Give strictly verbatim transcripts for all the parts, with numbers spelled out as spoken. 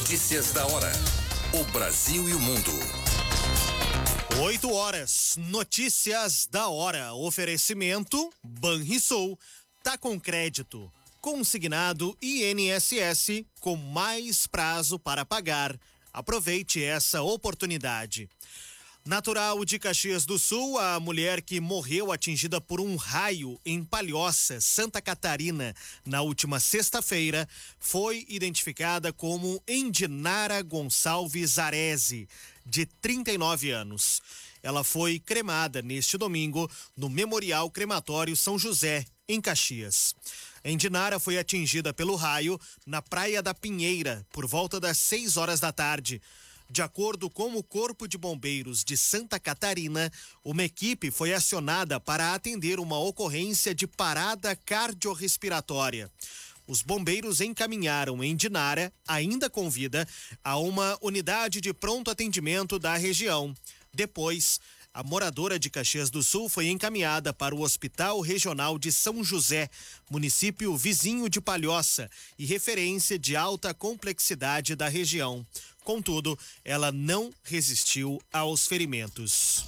Notícias da hora. O Brasil e o mundo. Oito horas. Notícias da hora. Oferecimento Banrisul. Tá com crédito. Consignado I N S S com mais prazo para pagar. Aproveite essa oportunidade. Natural de Caxias do Sul, a mulher que morreu atingida por um raio em Palhoça, Santa Catarina, na última sexta-feira, foi identificada como Endinara Gonçalves Arese, de trinta e nove anos. Ela foi cremada neste domingo no Memorial Crematório São José, em Caxias. Endinara foi atingida pelo raio na Praia da Pinheira, por volta das seis horas da tarde. De acordo com o Corpo de Bombeiros de Santa Catarina, uma equipe foi acionada para atender uma ocorrência de parada cardiorrespiratória. Os bombeiros encaminharam Endinara, ainda com vida, a uma unidade de pronto atendimento da região. Depois, a moradora de Caxias do Sul foi encaminhada para o Hospital Regional de São José, município vizinho de Palhoça e referência de alta complexidade da região. Contudo, ela não resistiu aos ferimentos.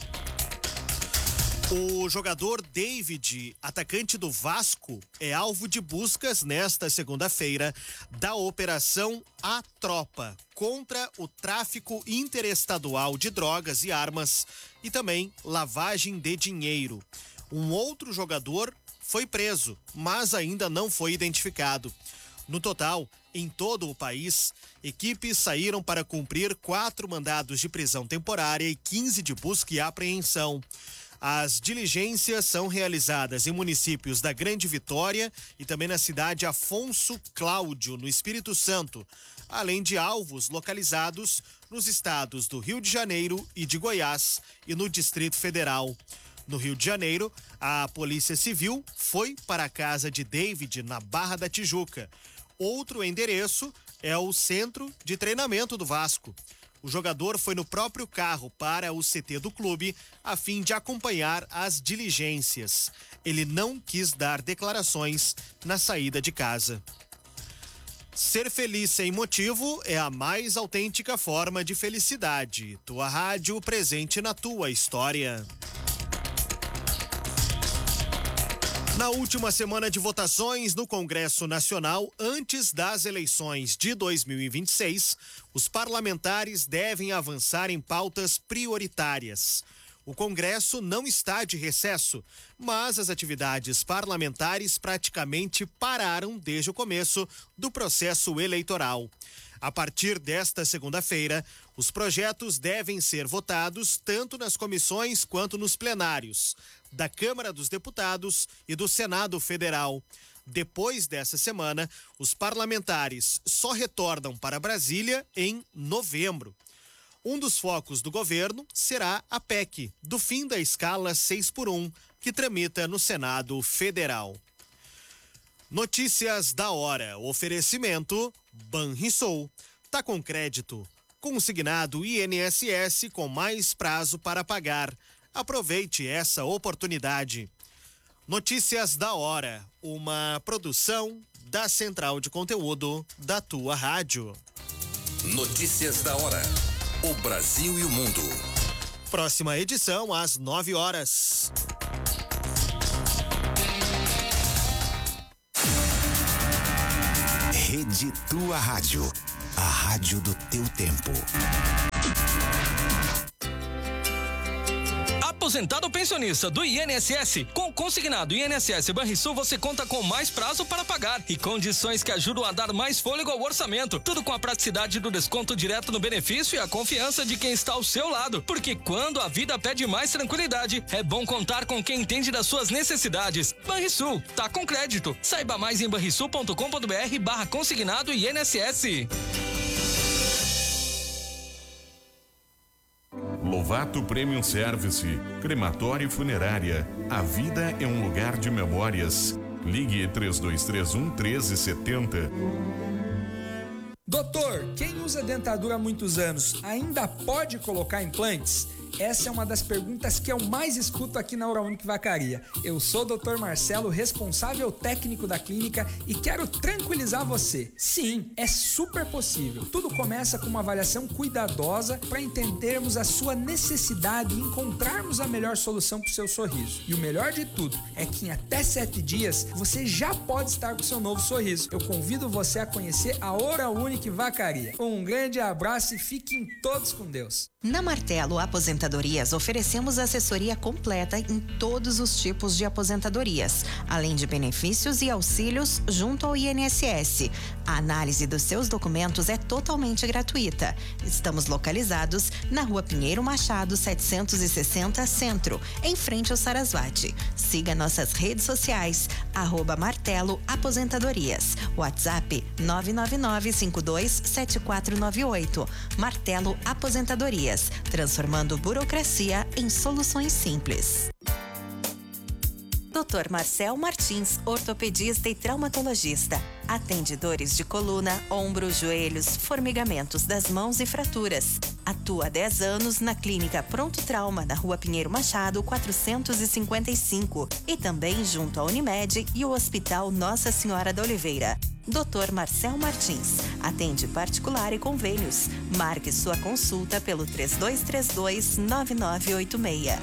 O jogador David, atacante do Vasco, é alvo de buscas nesta segunda-feira da Operação A Tropa contra o tráfico interestadual de drogas e armas e também lavagem de dinheiro. Um outro jogador foi preso, mas ainda não foi identificado. No total, em todo o país, equipes saíram para cumprir quatro mandados de prisão temporária e quinze de busca e apreensão. As diligências são realizadas em municípios da Grande Vitória e também na cidade Afonso Cláudio, no Espírito Santo, além de alvos localizados nos estados do Rio de Janeiro e de Goiás e no Distrito Federal. No Rio de Janeiro, a Polícia Civil foi para a casa de David, na Barra da Tijuca. Outro endereço é o Centro de Treinamento do Vasco. O jogador foi no próprio carro para o C T do clube a fim de acompanhar as diligências. Ele não quis dar declarações na saída de casa. Ser feliz sem motivo é a mais autêntica forma de felicidade. Tua rádio presente na tua história. Na última semana de votações no Congresso Nacional, antes das eleições de dois mil e vinte e seis, os parlamentares devem avançar em pautas prioritárias. O Congresso não está de recesso, mas as atividades parlamentares praticamente pararam desde o começo do processo eleitoral. A partir desta segunda-feira, os projetos devem ser votados tanto nas comissões quanto nos plenários da Câmara dos Deputados e do Senado Federal. Depois dessa semana, os parlamentares só retornam para Brasília em novembro. Um dos focos do governo será a P E C, do fim da escala seis por um, que tramita no Senado Federal. Notícias da hora. Oferecimento Banrisul. Tá com crédito. Consignado I N S S com mais prazo para pagar. Aproveite essa oportunidade. Notícias da hora. Uma produção da Central de Conteúdo da tua rádio. Notícias da hora. O Brasil e o mundo. Próxima edição às nove horas. Rede Tua Rádio. A rádio do teu tempo. Aposentado ou pensionista do I N S S, com consignado I N S S Banrisul você conta com mais prazo para pagar e condições que ajudam a dar mais fôlego ao orçamento. Tudo com a praticidade do desconto direto no benefício e a confiança de quem está ao seu lado. Porque quando a vida pede mais tranquilidade, é bom contar com quem entende das suas necessidades. Banrisul, tá com crédito. Saiba mais em banrisul ponto com ponto br barra consignado I N S S. Lovato Premium Service, crematório e funerária. A vida é um lugar de memórias. Ligue três dois três um, um três sete zero. Doutor, quem usa dentadura há muitos anos ainda pode colocar implantes? Essa é uma das perguntas que eu mais escuto aqui na Oraúnic Vacaria. Eu sou o doutor Marcelo, responsável técnico da clínica, e quero tranquilizar você. Sim, é super possível. Tudo começa com uma avaliação cuidadosa para entendermos a sua necessidade e encontrarmos a melhor solução para o seu sorriso. E o melhor de tudo é que em até sete dias você já pode estar com seu novo sorriso. Eu convido você a conhecer a Oraúnic Vacaria. Um grande abraço e fiquem todos com Deus. Na Martelo Aposentadorias oferecemos assessoria completa em todos os tipos de aposentadorias, além de benefícios e auxílios junto ao I N S S. A análise dos seus documentos é totalmente gratuita. Estamos localizados na Rua Pinheiro Machado, setecentos e sessenta Centro, em frente ao Sarasvati. Siga nossas redes sociais, arroba Martelo Aposentadorias. WhatsApp nove nove nove cinco dois sete quatro nove oito. Martelo Aposentadorias, transformando burocracia em soluções simples. doutor Marcel Martins, ortopedista e traumatologista. Atende dores de coluna, ombro, joelhos, formigamentos das mãos e fraturas. Atua há dez anos na Clínica Pronto Trauma, na Rua Pinheiro Machado, quatrocentos e cinquenta e cinco. E também junto à Unimed e o Hospital Nossa Senhora da Oliveira. doutor Marcel Martins. Atende particular e convênios. Marque sua consulta pelo três dois três dois nove nove oito seis.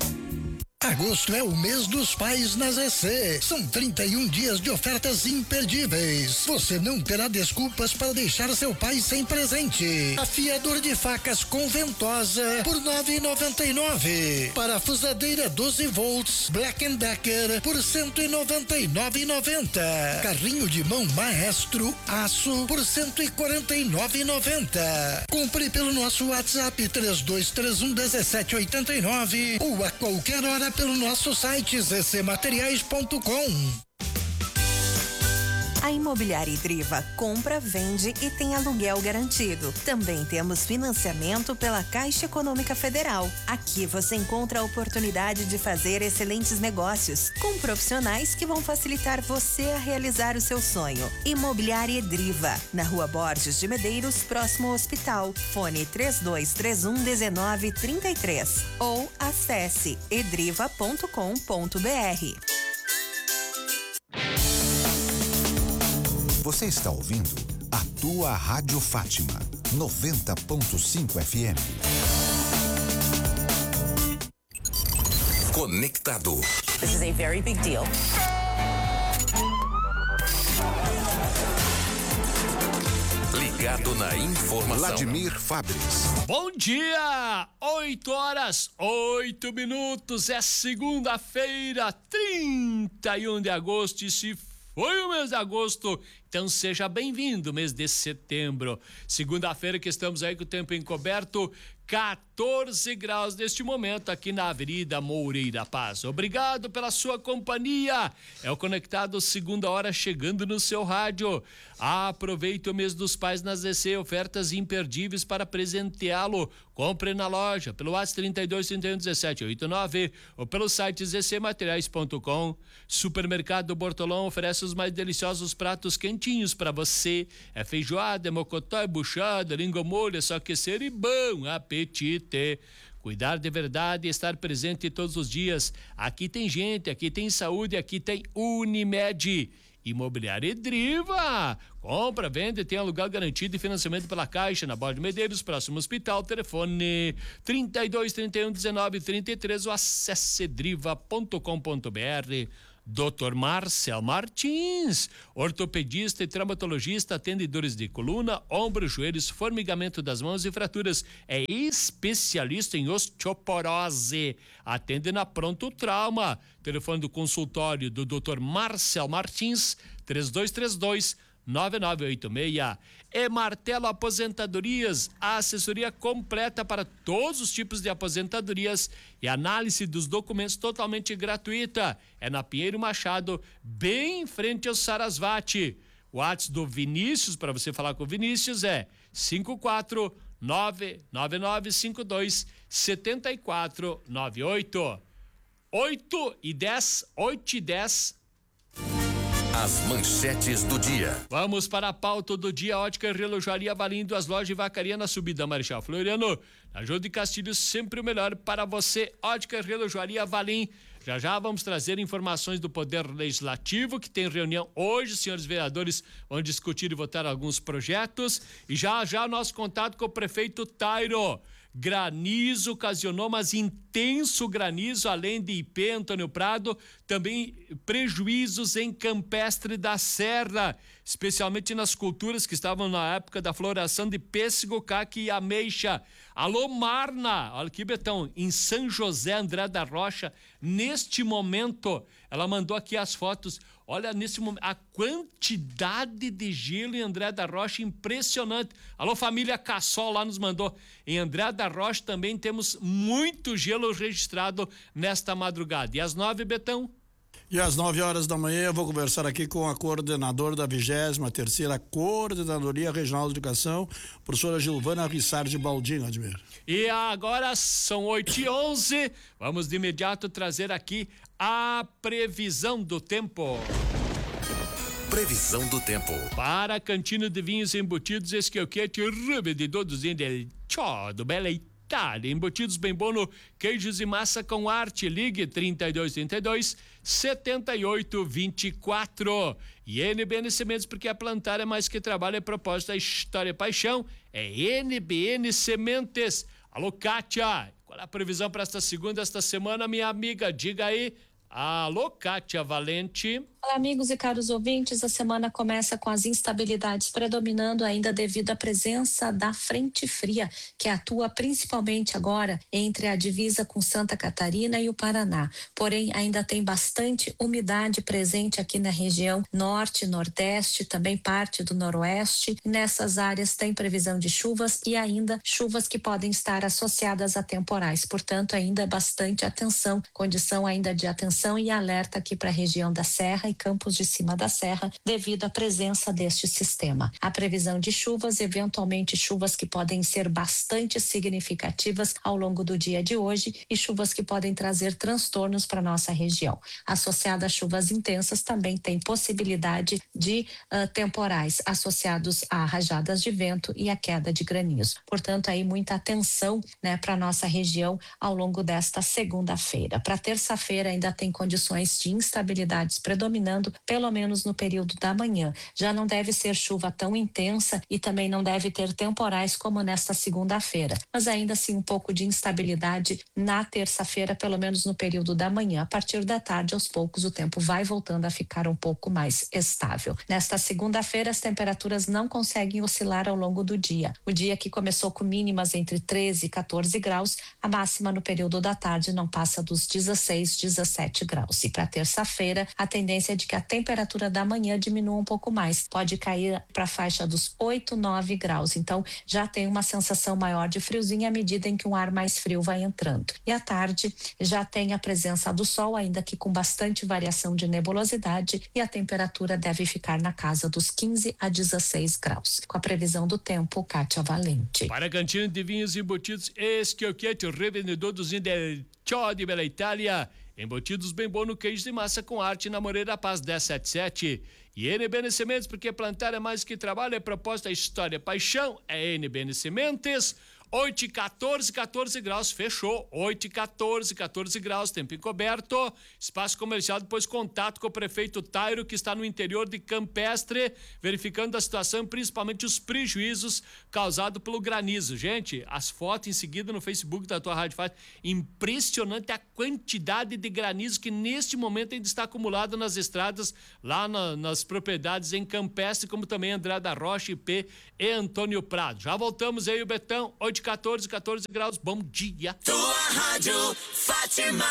Agosto é o mês dos pais na Z C. São trinta e um dias de ofertas imperdíveis. Você não terá desculpas para deixar seu pai sem presente. Afiador de facas com ventosa por nove reais e noventa e nove centavos. Parafusadeira doze volts Black and Decker por cento e noventa e nove reais e noventa centavos. Carrinho de mão Maestro Aço por cento e quarenta e nove reais e noventa centavos. Compre pelo nosso WhatsApp três dois três um um sete oito nove ou a qualquer hora pelo nosso site z c materiais ponto com. A Imobiliária Idriva compra, vende e tem aluguel garantido. Também temos financiamento pela Caixa Econômica Federal. Aqui você encontra a oportunidade de fazer excelentes negócios com profissionais que vão facilitar você a realizar o seu sonho. Imobiliária Idriva, na Rua Borges de Medeiros, próximo ao hospital. Fone três dois três um um nove três três ou acesse edriva ponto com ponto b r. Você está ouvindo a tua Rádio Fátima, noventa ponto cinco F M. Conectado. This is a very big deal. Ligado na informação. Vladimir Fabris. Bom dia! oito horas, oito minutos. É segunda-feira, trinta e um de agosto. E se foi o mês de agosto, então seja bem-vindo, mês de setembro. Segunda-feira que estamos aí com o tempo encoberto, quatorze graus neste momento aqui na Avenida Moreira Paz. Obrigado pela sua companhia. É o Conectado, segunda hora, chegando no seu rádio. Aproveite o mês dos pais na Z C, ofertas imperdíveis para presenteá-lo. Compre na loja pelo WhatsApp trinta e dois, trinta e um, dezessete, oitenta e nove ou pelo site z c materiais ponto com. Supermercado Bortolão oferece os mais deliciosos pratos quentinhos para você. É feijoada, é mocotó, é buchada, língua molho, é só aquecer e bom apetite. Cuidar de verdade e estar presente todos os dias. Aqui tem gente, aqui tem saúde, aqui tem Unimed. Imobiliária Idriva. Compra, vende, tem aluguel garantido e financiamento pela Caixa na Borda de Medeiros, próximo hospital. Telefone trinta e dois, trinta e um, dezenove, trinta e três ou acesse edriva ponto com ponto b r. doutor Marcel Martins, ortopedista e traumatologista, atende dores de coluna, ombro, joelhos, formigamento das mãos e fraturas. É especialista em osteoporose. Atende na Pronto Trauma. Telefone do consultório do doutor Marcel Martins, três dois três dois, nove nove oito seis. É Martelo Aposentadorias, a assessoria completa para todos os tipos de aposentadorias e análise dos documentos totalmente gratuita. É na Pinheiro Machado, bem em frente ao Sarasvati. O WhatsApp do Vinícius, para você falar com o Vinícius, é cinco quatro nove nove nove cinco dois sete quatro nove oito. oito e dez, oito e dez. As manchetes do dia. Vamos para a pauta do dia. Ótica e Relojaria Valim, duas lojas de Vacaria na subida Marechal Floriano. Na Jô de Castilhos, sempre o melhor para você. Ótica e Relojaria Valim. Já já vamos trazer informações do Poder Legislativo, que tem reunião hoje. Os senhores vereadores vão discutir e votar alguns projetos. E já já nosso contato com o prefeito Tairo. Granizo ocasionou, mas intenso granizo, além de I P, Antônio Prado, também prejuízos em Campestre da Serra, especialmente nas culturas que estavam na época da floração de pêssego, caque e ameixa. Alô, Marna, olha aqui, Betão, em São José, André da Rocha, neste momento, ela mandou aqui as fotos, olha, nesse momento, a quantidade de gelo em André da Rocha, impressionante. Alô, família Cassol lá nos mandou. Em André da Rocha também temos muito gelo registrado nesta madrugada. E às nove, Betão? E às nove horas da manhã eu vou conversar aqui com a coordenadora da vigésima terceira Coordenadoria Regional de Educação, professora Gilvana Rissardi Baldini, Admir. E agora são oito e onze, vamos de imediato trazer aqui a previsão do tempo. Previsão do tempo. Para a Cantina de Vinhos Embutidos, Esquioquete, Rube de Doduzinho del Tchó, do Bela Itália. Embutidos bem bono, queijos e massa com arte. Ligue trinta e dois, trinta e dois, setenta e oito, vinte e quatro. E N B N Sementes, porque a plantar é mais que trabalho, é propósito, é história e paixão. É N B N Sementes. Alô, Kátia, qual é a previsão para esta segunda, esta semana, minha amiga? Diga aí. Alô, Kátia Valente. Olá, amigos e caros ouvintes. A semana começa com as instabilidades predominando ainda devido à presença da frente fria, que atua principalmente agora entre a divisa com Santa Catarina e o Paraná. Porém, ainda tem bastante umidade presente aqui na região norte, nordeste, também parte do noroeste. Nessas áreas tem previsão de chuvas e ainda chuvas que podem estar associadas a temporais. Portanto, ainda bastante atenção, condição ainda de atenção e alerta aqui para a região da Serra e Campos de Cima da Serra, devido à presença deste sistema. A previsão de chuvas, eventualmente chuvas que podem ser bastante significativas ao longo do dia de hoje e chuvas que podem trazer transtornos para nossa região. Associada a chuvas intensas, também tem possibilidade de uh, temporais associados a rajadas de vento e a queda de granizo. Portanto, aí muita atenção, né, para nossa região ao longo desta segunda-feira. Para terça-feira ainda tem condições de instabilidades predominantes, pelo menos no período da manhã. Já não deve ser chuva tão intensa e também não deve ter temporais como nesta segunda-feira, mas ainda assim um pouco de instabilidade na terça-feira, pelo menos no período da manhã. A partir da tarde, aos poucos, o tempo vai voltando a ficar um pouco mais estável. Nesta segunda-feira, as temperaturas não conseguem oscilar ao longo do dia. O dia que começou com mínimas entre treze e quatorze graus, a máxima no período da tarde não passa dos dezesseis, dezessete graus. E para terça-feira, a tendência de que a temperatura da manhã diminua um pouco mais, pode cair para a faixa dos oito, nove graus, então já tem uma sensação maior de friozinho à medida em que um ar mais frio vai entrando. E à tarde já tem a presença do sol, ainda que com bastante variação de nebulosidade, e a temperatura deve ficar na casa dos quinze a dezesseis graus. Com a previsão do tempo, Kátia Valente. Para a Cantina de Vinhos Embutidos, Esquioquete, revendedor dos del Tchó de Bela Itália. Embutidos bem bom no queijo de massa com arte na Moreira Paz dez setenta e sete. E N B N Sementes, porque plantar é mais que trabalho, é proposta, é história, é paixão, é N B N Sementes. oito e quatorze, quatorze graus, fechou. oito e quatorze, quatorze graus, tempo encoberto. Espaço comercial, depois contato com o prefeito Tairo, que está no interior de Campestre, verificando a situação, principalmente os prejuízos causados pelo granizo. Gente, as fotos em seguida no Facebook da tua Rádio Fátima, impressionante a quantidade de granizo que neste momento ainda está acumulado nas estradas, lá na, nas propriedades em Campestre, como também André da Rocha, I P e Antônio Prado. Já voltamos aí, o Betão, oito e quatorze, quatorze graus, bom dia. Tua Rádio Fátima.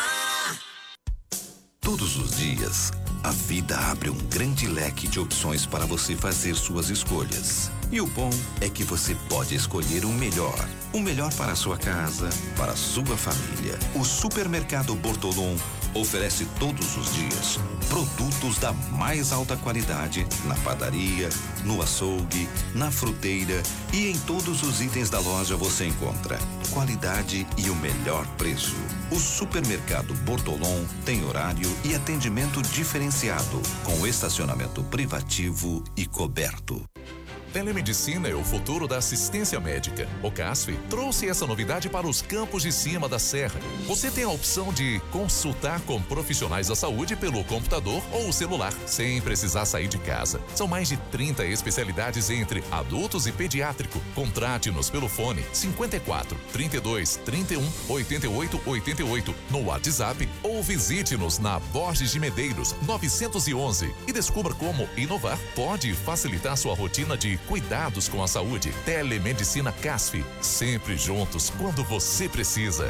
Todos os dias, a vida abre um grande leque de opções para você fazer suas escolhas. E o bom é que você pode escolher o melhor. O melhor para a sua casa, para a sua família. O Supermercado Bortolom oferece todos os dias produtos da mais alta qualidade na padaria, no açougue, na fruteira e em todos os itens da loja você encontra qualidade e o melhor preço. O supermercado Bortolom tem horário e atendimento diferenciado, com estacionamento privativo e coberto. Telemedicina é o futuro da assistência médica. O CASF trouxe essa novidade para os campos de cima da serra. Você tem a opção de consultar com profissionais da saúde pelo computador ou celular, sem precisar sair de casa. São mais de trinta especialidades entre adultos e pediátrico. Contrate-nos pelo fone cinquenta e quatro, trinta e dois, trinta e um, oitenta e oito, oitenta e oito no WhatsApp ou visite-nos na Borges de Medeiros novecentos e onze e descubra como inovar pode facilitar sua rotina de cuidados com a saúde. Telemedicina CASF, sempre juntos quando você precisa.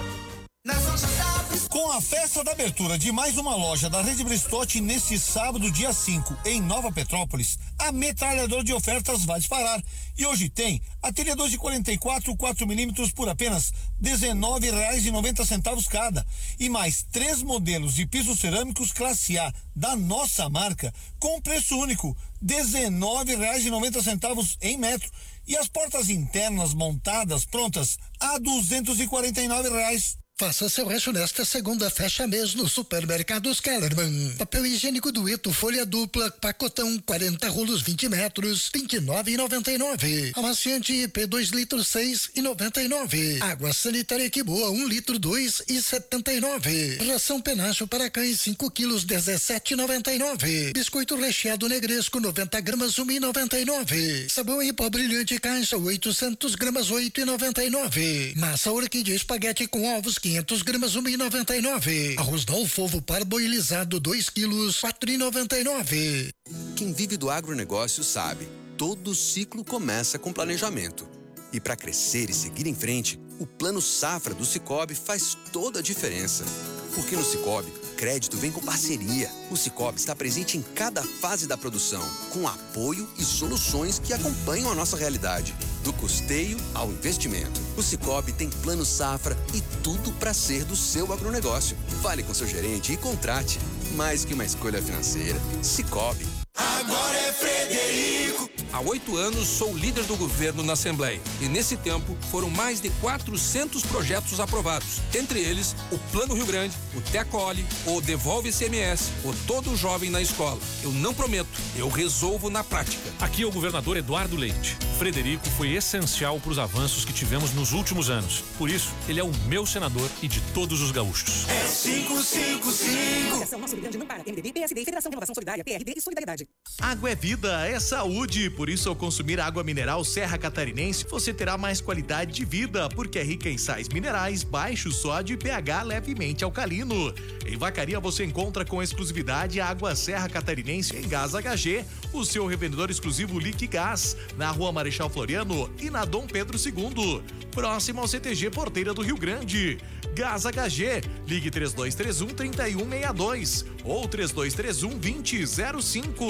Com a festa da abertura de mais uma loja da Rede Bristotti neste sábado, dia cinco, em Nova Petrópolis, a metralhadora de ofertas vai disparar. E hoje tem ateliê de quarenta e quatro, quatro milímetros por apenas dezenove reais e noventa centavos cada. E mais três modelos de pisos cerâmicos classe A da nossa marca com preço único, dezenove reais e noventa centavos em metro. E as portas internas montadas prontas a duzentos e quarenta e nove reais. Faça seu rancho nesta segunda fecha mês no Supermercados Kellerman. Papel higiênico Dueto, folha dupla, pacotão, quarenta rolos, vinte metros, vinte e nove reais e noventa e nove centavos. Amaciante I P dois litros, seis reais e noventa e nove centavos. Água sanitária Que Boa, um litro, dois reais e setenta e nove centavos. Ração Penacho para cães, cinco quilos, dezessete reais e noventa e nove centavos. Biscoito recheado Negresco, noventa gramas, um real e noventa e nove centavos. Sabão em pó brilhante caixa, oitocentos gramas, oito reais e noventa e nove centavos. Massa orquídea espaguete com ovos, quinhentos gramas, um real e noventa e nove centavos. Arroz Dalfovo parboilizado, dois quilos, quatro reais e noventa e nove centavos. Quem vive do agronegócio sabe, todo ciclo começa com planejamento. E para crescer e seguir em frente, o Plano Safra do Sicoob faz toda a diferença. Porque no Sicoob, crédito vem com parceria. O Sicoob está presente em cada fase da produção, com apoio e soluções que acompanham a nossa realidade. Do custeio ao investimento. O Sicoob tem Plano Safra e tudo para ser do seu agronegócio. Fale com seu gerente e contrate. Mais que uma escolha financeira. Sicoob. Agora é Frederico. Há oito anos sou líder do governo na Assembleia e nesse tempo foram mais de quatrocentos projetos aprovados. Entre eles, o Plano Rio Grande, o Tecole, o Devolve I C M S, o Todo Jovem na Escola. Eu não prometo, eu resolvo na prática. Aqui é o governador Eduardo Leite. Frederico foi essencial para os avanços que tivemos nos últimos anos. Por isso, ele é o meu senador e de todos os gaúchos. É cinco cinco cinco. Associação Nosso Rio Grande não para. M D B, P S D, Federação Renovação Solidária, P R D e Solidariedade. Água é vida, é saúde. Por isso, ao consumir água mineral Serra Catarinense, você terá mais qualidade de vida, porque é rica em sais minerais, baixo sódio e pH levemente alcalino. Em Vacaria você encontra com exclusividade a água Serra Catarinense em Gás H G, o seu revendedor exclusivo Liquigás, na Rua Marechal Floriano e na Dom Pedro segundo, próximo ao C T G Porteira do Rio Grande. Gás H G, ligue três dois três um, três um seis dois ou três dois três um, vinte zero cinco.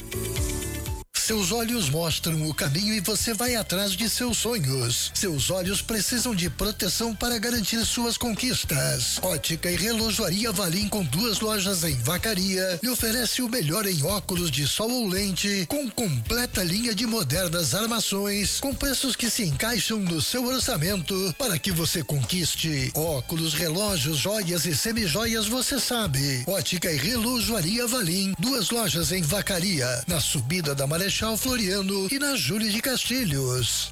Seus olhos mostram o caminho e você vai atrás de seus sonhos. Seus olhos precisam de proteção para garantir suas conquistas. Ótica e Relojoaria Valim, com duas lojas em Vacaria, lhe oferece o melhor em óculos de sol ou lente, com completa linha de modernas armações, com preços que se encaixam no seu orçamento, para que você conquiste. Óculos, relógios, joias e semijoias, você sabe. Ótica e Relojoaria Valim, duas lojas em Vacaria, na subida da Marechal Floriano e na Júlio de Castilhos.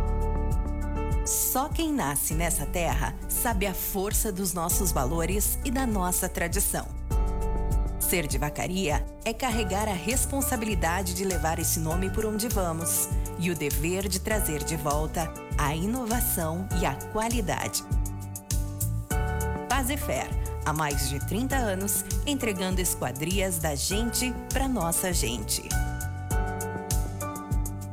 Só quem nasce nessa terra sabe a força dos nossos valores e da nossa tradição. Ser de Vacaria é carregar a responsabilidade de levar esse nome por onde vamos e o dever de trazer de volta a inovação e a qualidade. Fazefer, há mais de trinta anos, entregando esquadrias da gente para nossa gente.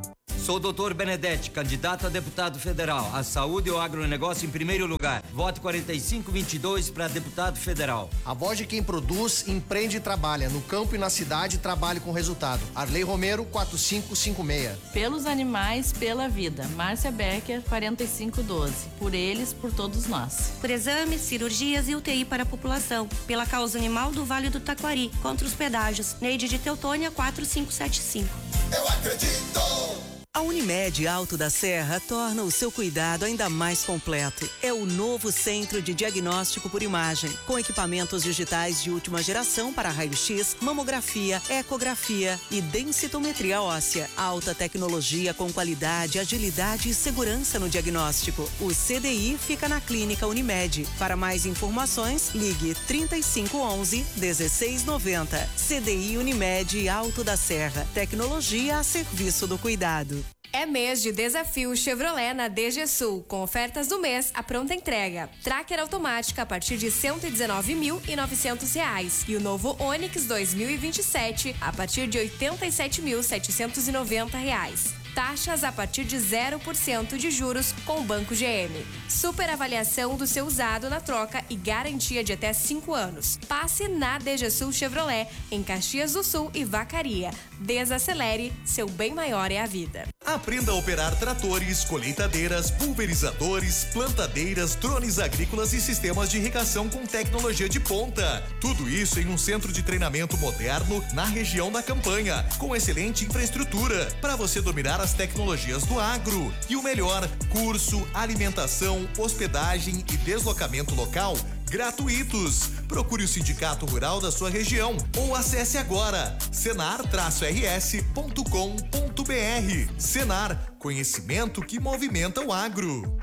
Sou o doutor Benedetti, candidato a deputado federal. A saúde e o agronegócio em primeiro lugar. Vote quarenta e cinco vinte e dois para deputado federal. A voz de quem produz, empreende e trabalha. No campo e na cidade, trabalhe com resultado. Arley Romero, quatro cinco cinco seis. Pelos animais, pela vida. Márcia Becker, quarenta e cinco doze. Por eles, por todos nós. Por exames, cirurgias e U T I para a população. Pela causa animal do Vale do Taquari. Contra os pedágios. Neide de Teutônia, quatro cinco sete cinco. Eu acredito! A Unimed Alto da Serra torna o seu cuidado ainda mais completo. É o novo centro de diagnóstico por imagem, com equipamentos digitais de última geração para raio-x, mamografia, ecografia e densitometria óssea. Alta tecnologia com qualidade, agilidade e segurança no diagnóstico. O C D I fica na Clínica Unimed. Para mais informações, ligue trinta e cinco onze, dezesseis noventa. C D I Unimed Alto da Serra. Tecnologia a serviço do cuidado. É mês de desafio Chevrolet na D G Sul, com ofertas do mês à pronta entrega. Tracker automática a partir de cento e dezenove mil e novecentos reais e o novo Onix dois mil e vinte e sete a partir de oitenta e sete mil setecentos e noventa reais. Taxas a partir de zero por cento de juros com o Banco G M. Super avaliação do seu usado na troca e garantia de até cinco anos. Passe na D G Sul Chevrolet, em Caxias do Sul e Vacaria. Desacelere, seu bem maior é a vida. Aprenda a operar tratores, colheitadeiras, pulverizadores, plantadeiras, drones agrícolas e sistemas de irrigação com tecnologia de ponta. Tudo isso em um centro de treinamento moderno na região da Campanha, com excelente infraestrutura para você dominar as tecnologias do agro. E o melhor, curso, alimentação, hospedagem e deslocamento local gratuitos. Procure o Sindicato Rural da sua região ou acesse agora senar R S ponto com ponto B R. Senar, conhecimento que movimenta o agro.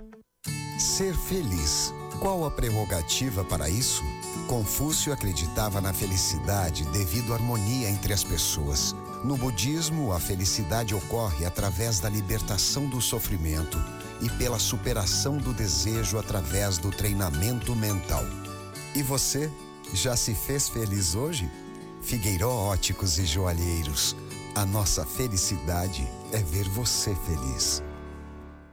Ser feliz. Qual a prerrogativa para isso? Confúcio acreditava na felicidade devido à harmonia entre as pessoas. No budismo, a felicidade ocorre através da libertação do sofrimento e pela superação do desejo através do treinamento mental. E você, já se fez feliz hoje? Figueiró Óticos e Joalheiros. A nossa felicidade é ver você feliz.